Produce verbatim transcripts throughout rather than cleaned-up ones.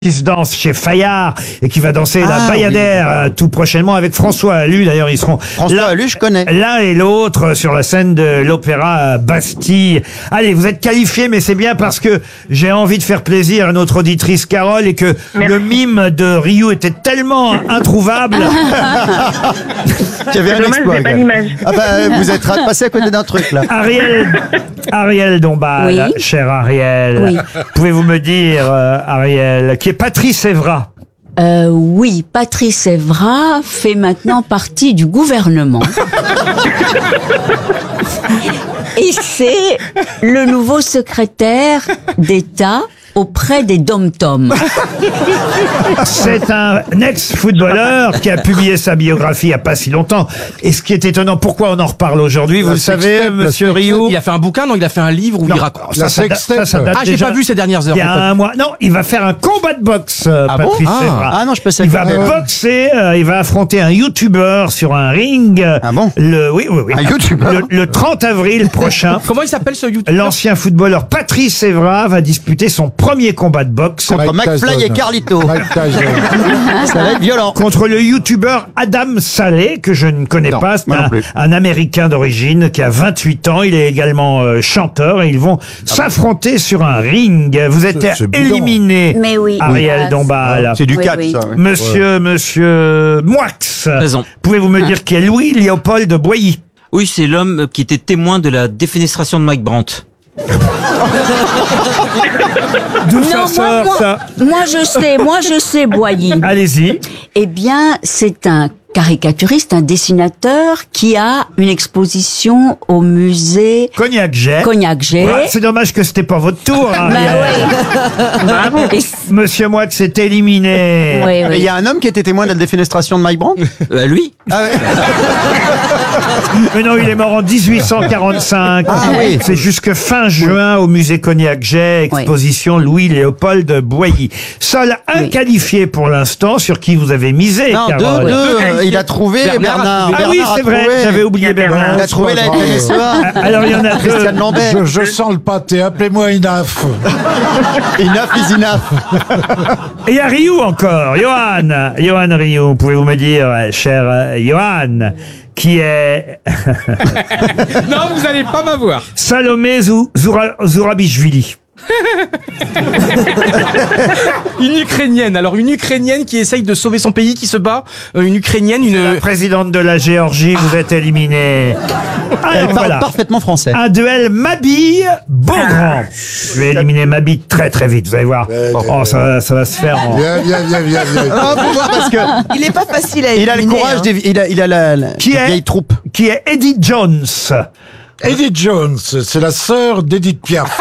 qui se danse chez Fayard et qui va danser Ah, la Bayadère oui. euh, tout prochainement avec François Allu. D'ailleurs, ils seront François Allu, je connais. l'un et l'autre sur la scène de l'Opéra Bastille. Allez, vous êtes qualifiés, mais c'est bien parce que j'ai envie de faire plaisir à notre auditrice Carole et que Merci. le mime de Ryu était tellement introuvable. Il y avait C'est un dommage, exploit. j'ai pas gars. l'image. Ah bah, vous êtes passé à côté d'un truc là. Ariel, Ariel Dombal, Oui. cher Ariel. Oui. Pouvez-vous me dire, euh, Ariel, qui est Patrice Evra? Euh, oui, Patrice Evra fait maintenant partie du gouvernement. Et c'est le nouveau secrétaire d'État auprès des dom-toms. C'est un ex-footballeur qui a publié sa biographie il n'y a pas si longtemps. Et ce qui est étonnant, pourquoi on en reparle aujourd'hui, vous le savez, monsieur Rioux? Il a fait un bouquin, non? Il a fait un livre où Non, il raconte. ça, ça, date- ça, ça date Ah, j'ai déjà pas vu ces dernières heures. il y a un mois. Non, il va faire un combat de boxe, euh, Ah bon Patrice Ah. Evra. Ah non, je pensais Il que- va euh, boxer, euh, il va affronter un YouTuber sur un ring. Ah bon Le, oui, oui, oui. Un YouTuber Le, le trente avril prochain. Comment il s'appelle ce YouTube? L'ancien footballeur Patrice Evra va disputer son premier combat de boxe Contre McFly et Carlito. Ça va être violent. contre le youtubeur Adam Saleh, que je ne connais Non, pas. C'est moi non un, plus. un Américain d'origine qui a vingt-huit ans. Il est également euh, chanteur et ils vont s'affronter sur un ring. Vous êtes C'est- c'est bidon. éliminé, Mais oui. Ariel Ah, Dombal. C'est du Oui, catch, oui. ça. ouais. Monsieur, monsieur Moix. Présent. Pouvez-vous me dire qui est Louis-Léopold de Boilly? Oui, c'est l'homme qui était témoin de la défenestration de Mike Brandt. D'où ça Non, moi, sort, moi, ça? moi je sais, moi je sais, Boilly. Allez-y. Eh bien, c'est un caricaturiste, un dessinateur qui a une exposition au musée Cognac-Jet. Cognac-Jet. Ouais, c'est dommage que c'était pas votre tour, Ben Ariel. oui. Et- Monsieur Moix est éliminé. oui, Et oui. il y a un homme qui était témoin de la défenestration de Mike Brandt. Euh, lui Ah ouais. Mais non, il est mort en dix-huit cent quarante-cinq. Ah oui. C'est jusque fin juin au musée Cognac-Jet, exposition Louis-Léopold Boilly. Seul un Oui. qualifié pour l'instant, sur qui vous avez misé, Non, deux, Carole. deux. euh, il a trouvé Bernard Bernard. a Ah Bernard oui, a c'est vrai, trouvé- j'avais oublié Bernard. Il a trouvé la C'est pas F N S E A. Alors il y en a deux. Christiane Lambert. Je, je sens le pâté, appelez-moi Inaf. Enough is enough. Et il y a Ryu encore, Johan. Johan Ryu, pouvez-vous me dire, euh, cher euh, Johan, qui est Non, vous allez pas m'avoir. Salomé Zou- Zoura- Zourabichvili. Une Ukrainienne. Alors, une Ukrainienne qui essaye de sauver son pays, qui se bat. Euh, une Ukrainienne, une... Présidente de la Géorgie, vous êtes éliminé. Elle Alors parle voilà. parfaitement français. Un duel Mabille-Beaugrand. Je vais éliminer Mabille très très vite, vous allez voir. Oh, ça, va- ça va se faire en... Viens, viens, viens, viens, viens. Ah, faut voir parce que Il est pas facile à il a le éliminer, courage hein. des, il a, il a la, la Qui est vieille troupe. Qui est Eddie Jones. Edith Jones, c'est la sœur d'Edith Piaf.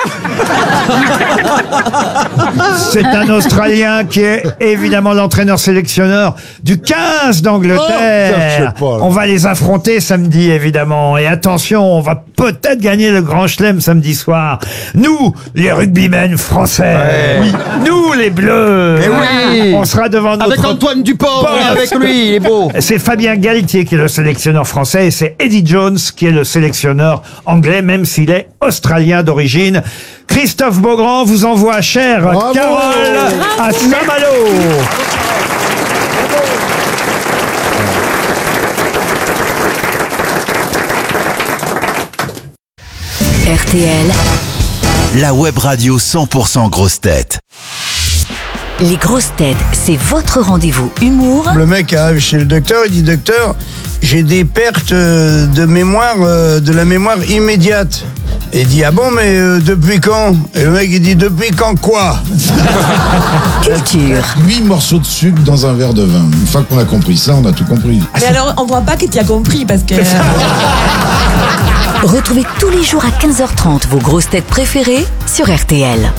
C'est un Australien qui est évidemment l'entraîneur sélectionneur du quinze d'Angleterre. Oh, ça, je sais pas. On va les affronter samedi évidemment. Et attention, on va peut-être gagner le Grand Chelem samedi soir. Nous, les rugbymen français. Oui. Nous, les Bleus. Eh oui. On sera devant notre... Avec Antoine Dupont, Boss. avec lui, il est beau. C'est Fabien Galtier qui est le sélectionneur français et c'est Eddie Jones qui est le sélectionneur anglais, même s'il est australien d'origine. Christophe Beaugrand vous envoie, chère Bravo. Carole, à Saint-Malo. R T L, La web radio cent pour cent grosses têtes. les grosses têtes, c'est votre rendez-vous humour Le mec arrive chez le docteur, il dit docteur, j'ai des pertes euh, de mémoire, euh, de la mémoire immédiate. Et il dit ah bon mais euh, depuis quand? Et le mec il dit depuis quand quoi? culture. Huit morceaux de sucre dans un verre de vin. Une fois qu'on a compris ça, on a tout compris. Mais alors, on voit pas que tu as compris parce que. Retrouvez tous les jours à quinze heures trente vos grosses têtes préférées sur R T L.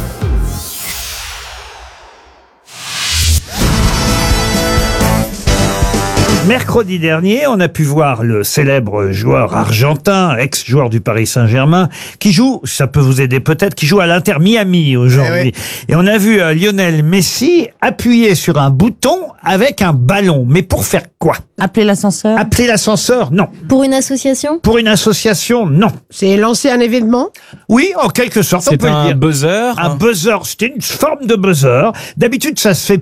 Mercredi dernier, on a pu voir le célèbre joueur argentin, ex-joueur du Paris Saint-Germain, qui joue, ça peut vous aider peut-être, qui joue à l'Inter Miami aujourd'hui. Eh Et on a vu euh, Lionel Messi appuyer sur un bouton avec un ballon. Mais pour faire quoi? Appeler l'ascenseur. Appeler l'ascenseur? Non. Pour une association? Pour une association? Non. C'est lancer un événement. Oui, en quelque sorte, on C'est peut le un dire. buzzer. Un buzzer, c'était une forme de buzzer. D'habitude, ça se fait